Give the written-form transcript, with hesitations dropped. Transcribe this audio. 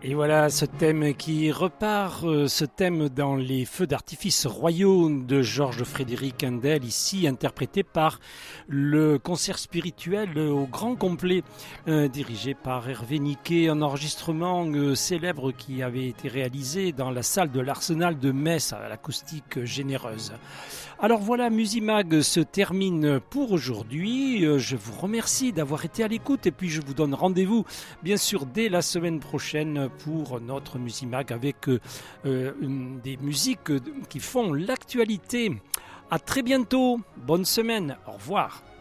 Et voilà ce thème qui repart, ce thème dans les feux d'artifice royaux de Georges Frédéric Handel, ici interprété par le concert spirituel au grand complet, dirigé par Hervé Niquet, un enregistrement célèbre qui avait été réalisé dans la salle de l'Arsenal de Metz à l'acoustique généreuse. Alors voilà, Musimag se termine pour aujourd'hui. Je vous remercie d'avoir été à l'écoute et puis je vous donne rendez-vous bien sûr dès la semaine prochaine pour notre Musimag avec des musiques qui font l'actualité. À très bientôt, bonne semaine, au revoir.